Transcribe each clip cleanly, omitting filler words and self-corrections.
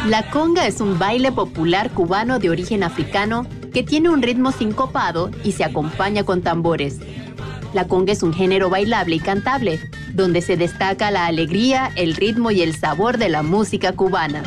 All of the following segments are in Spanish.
La conga es un baile popular cubano de origen africano que tiene un ritmo sincopado y se acompaña con tambores. La conga es un género bailable y cantable, donde se destaca la alegría, el ritmo y el sabor de la música cubana.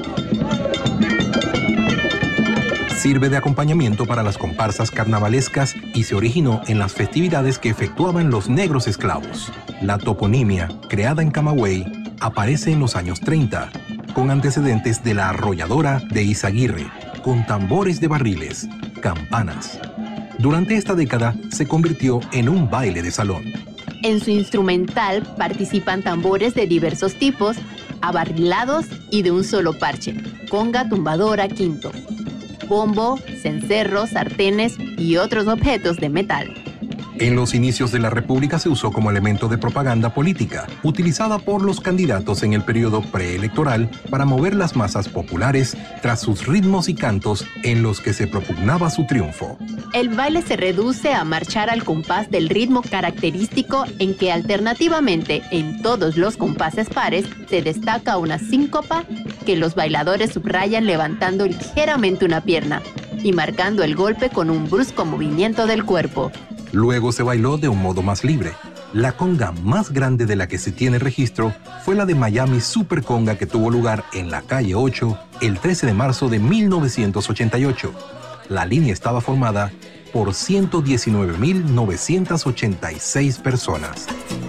Sirve de acompañamiento para las comparsas carnavalescas y se originó en las festividades que efectuaban los negros esclavos. La toponimia, creada en Camagüey, aparece en los años 30, con antecedentes de la arrolladora de Izaguirre, con tambores de barriles, campanas. Durante esta década se convirtió en un baile de salón. En su instrumental participan tambores de diversos tipos, abarrilados y de un solo parche, conga, tumbadora, quinto, bombo, cencerro, sartenes y otros objetos de metal. En los inicios de la República se usó como elemento de propaganda política, utilizada por los candidatos en el periodo preelectoral para mover las masas populares tras sus ritmos y cantos en los que se propugnaba su triunfo. El baile se reduce a marchar al compás del ritmo característico en que alternativamente en todos los compases pares se destaca una síncopa que los bailadores subrayan levantando ligeramente una pierna y marcando el golpe con un brusco movimiento del cuerpo. Luego se bailó de un modo más libre. La conga más grande de la que se tiene registro fue la de Miami Super Conga que tuvo lugar en la calle 8 el 13 de marzo de 1988. La línea estaba formada por 119.986 personas.